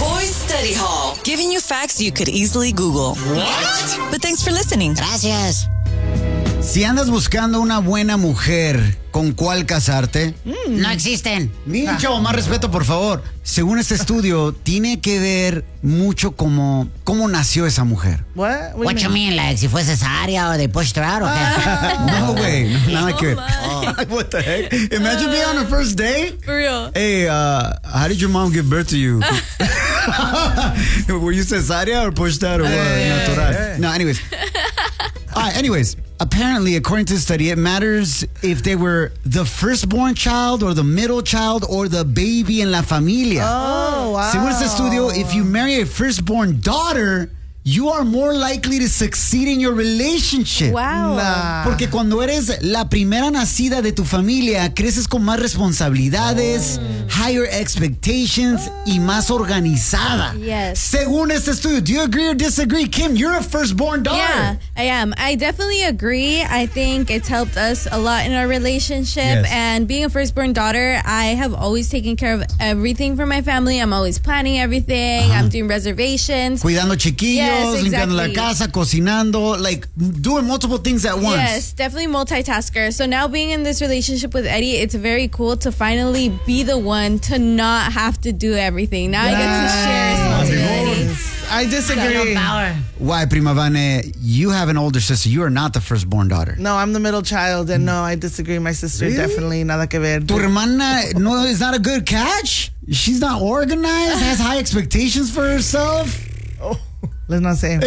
Boys Study Hall, giving you facts you could easily Google. What? But thanks for listening. Gracias. Si andas buscando una buena mujer, ¿con cuál casarte? No existen. Nicho, más respeto, por favor. Según este estudio, tiene que ver mucho cómo nació esa mujer. What you mean? Like, si fue cesárea o they pushed her out, okay? No, güey. Nada que ver. What the heck? Imagine being on a first date. For real. Hey, how did your mom give birth to you? Were you cesárea or pushed out or what? Natural. No, anyways. Anyways, apparently, according to the study, it matters if they were the firstborn child or the middle child or the baby en la familia. Oh, wow. Según este estudio, if you marry a firstborn daughter, you are more likely to succeed in your relationship. Wow. Porque cuando eres la primera nacida de tu familia, creces con más responsabilidades, higher expectations y más organizada. Yes. Según este estudio, do you agree or disagree? Kim, you're a firstborn daughter. Yeah, I am. I definitely agree. I think it's helped us a lot in our relationship. Yes. And being a firstborn daughter, I have always taken care of everything for my family. I'm always planning everything. I'm doing reservations. Cuidando chiquillos, Yes, limpiando la exactly. casa, cocinando, like doing multiple things at once. Yes, definitely multitasker. So now being in this relationship with Eddie, it's very cool to finally be the one to not have to do everything. Now I get to share responsibility. I disagree. Why, Prima Vane, you have an older sister. You are not the firstborn daughter. No, I'm the middle child, and no, I disagree. My sister definitely nada que ver. Tu hermana no is not a good catch? She's not organized, has high expectations for herself. Let's not say.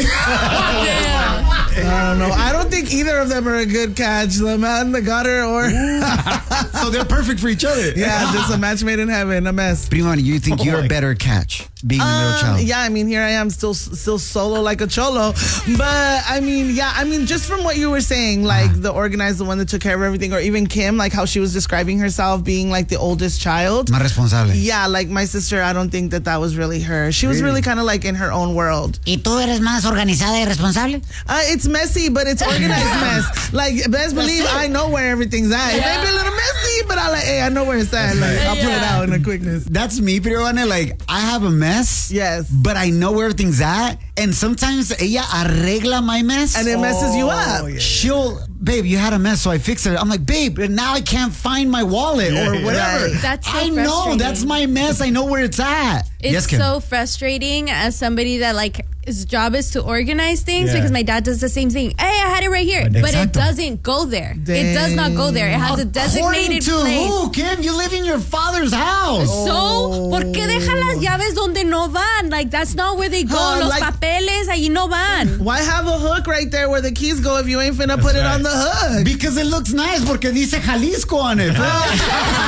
I don't know. I don't think either of them are a good catch. The man that got her, or So they're perfect for each other. yeah, just a match made in heaven. A mess. Prima, you think you're a better catch being the middle child? Yeah, I mean, here I am still solo like a cholo. But I mean, yeah, I mean, just from what you were saying, like the organized, the one that took care of everything, or even Kim, like how she was describing herself being like the oldest child. Más responsable. Yeah, like my sister, I don't think that was really her. She was really kind of like in her own world. ¿Y tú eres más organizada y responsable? It's messy, but it's organized mess. Like, best believe I know where everything's at. It may be a little messy, but I know where it's at. Like, I'll pull it out in a quickness. That's me, Prima Vane. Like, I have a mess. Yes. But I know where everything's at. And sometimes ella arregla my mess. And it messes you up. She'll, babe, you had a mess, so I fixed it. I'm like, babe, now I can't find my wallet or whatever. Right. That's so I know, frustrating. that's my mess. I know where it's at. It's Yes, Kim. so frustrating as somebody that like his job is to organize things because my dad does the same thing. Hey, I had it right here. But it doesn't go there. It does not go there. It has a designated According to place. who, Kim? You live in your father's house. So, ¿por qué deja las llaves donde no van? Like, that's not where they go. Los like- papeles, ahí no van. Why have a hook right there where the keys go if you ain't finna put it on the hook? Because it looks nice, porque dice Jalisco on it.